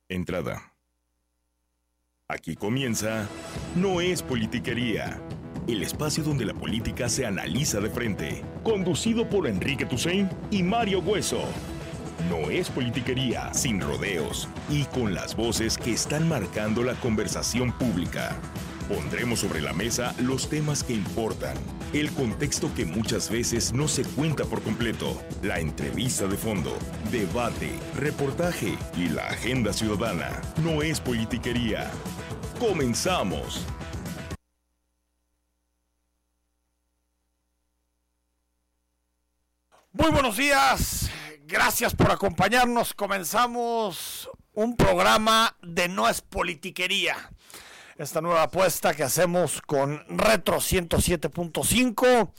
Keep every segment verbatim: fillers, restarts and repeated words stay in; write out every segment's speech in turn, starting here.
Entrada. Aquí comienza No es Politiquería, el espacio donde la política se analiza de frente. Conducido por Enrique Tucen y Mario Hueso. No es Politiquería, sin rodeos y con las voces que están marcando la conversación pública. Pondremos sobre la mesa los temas que importan, el contexto que muchas veces no se cuenta por completo, la entrevista de fondo, debate, reportaje y la agenda ciudadana. No es Politiquería. ¡Comenzamos! Muy buenos días, gracias por acompañarnos. Comenzamos un programa de No es Politiquería. Esta nueva apuesta que hacemos con Retro ciento siete punto cinco,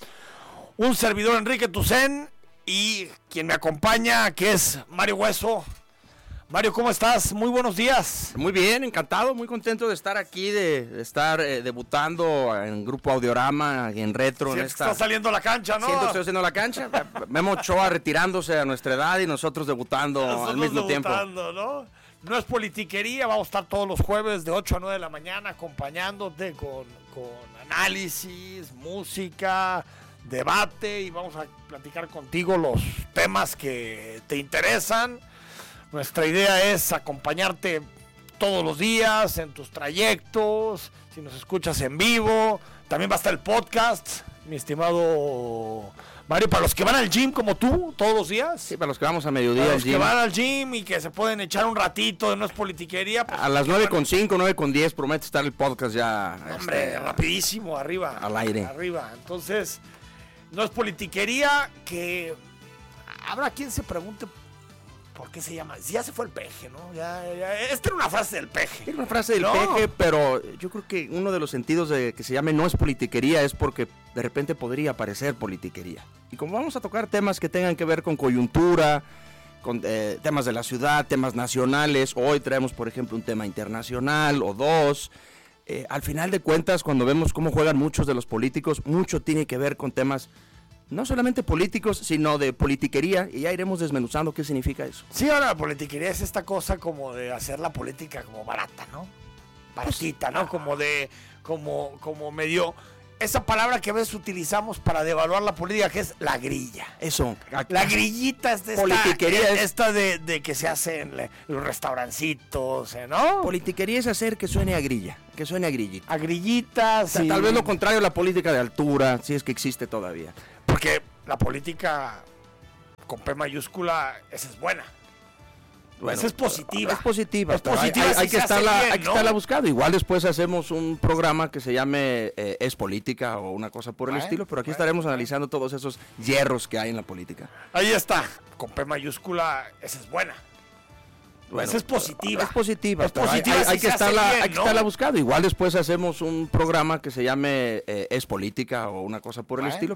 un servidor Enrique Tucen y quien me acompaña, que es Mario Hueso. Mario, ¿cómo estás? Muy buenos días. Muy bien, encantado, muy contento de estar aquí, de, de estar eh, debutando en Grupo Audiorama, en Retro. En esta... Está saliendo a la cancha, ¿no? Siento que estoy haciendo la cancha. Memo Ochoa retirándose a nuestra edad y nosotros debutando nosotros al mismo debutando, tiempo. ¿no? No es Politiquería, vamos a estar todos los jueves de ocho a nueve de la mañana acompañándote con, con análisis, música, debate, y vamos a platicar contigo los temas que te interesan. Nuestra idea es acompañarte todos los días en tus trayectos, si nos escuchas en vivo. También va a estar el podcast, mi estimado Mario, para los que van al gym como tú todos los días. Sí, para los que vamos a mediodía para al los gym. que van al gym y que se pueden echar un ratito de No es Politiquería. Pues, a las nueve con cinco, nueve con diez promete estar el podcast ya. Hombre, este, rapidísimo, arriba. Al aire. Arriba. Entonces, No es Politiquería, que habrá quien se pregunte por qué se llama. Ya se fue el peje, ¿no? Ya, ya, esta era una frase del peje. Era una frase del no. peje, pero yo creo que uno de los sentidos de que se llame No es Politiquería es porque de repente podría parecer politiquería. Y como vamos a tocar temas que tengan que ver con coyuntura, con eh, temas de la ciudad, temas nacionales, hoy traemos por ejemplo un tema internacional o dos, eh, al final de cuentas cuando vemos cómo juegan muchos de los políticos, mucho tiene que ver con temas no solamente políticos, sino de politiquería, y ya iremos desmenuzando qué significa eso. Sí, ahora la politiquería es esta cosa como de hacer la política como barata, ¿no? Baratita, ¿no? Como de, como, como medio, esa palabra que a veces utilizamos para devaluar la política, que es la grilla. Eso. La grillita es de esta, politiquería es, esta de, de que se hace en le, los restaurancitos, ¿no? Politiquería es hacer que suene a grilla, que suene a grillita. A grillitas. O sea, y... Tal vez lo contrario a la política de altura, si es que existe todavía. Porque la política con P mayúscula, esa es buena. Bueno, esa es positiva. Es positiva. Es positiva. Hay, hay, si hay que estarla, bien, hay que ¿no? estarla buscando. Igual después hacemos un programa que se llame eh, Es Política o una cosa por el bueno, estilo, pero aquí bueno, estaremos bueno. analizando todos esos hierros que hay en la política. Ahí está. Con P mayúscula, esa es buena. Bueno, esa es positiva. Es positiva. Es positiva. Hay, hay, si hay que se estarla, bien, hay que ¿no? estarla buscando. Igual después hacemos un programa que se llame eh, Es Política o una cosa por el bueno, estilo,